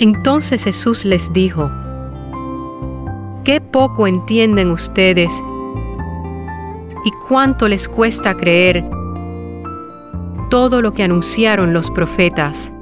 Entonces Jesús les dijo: «¿Qué poco entienden ustedes y cuánto les cuesta creer todo lo que anunciaron los profetas?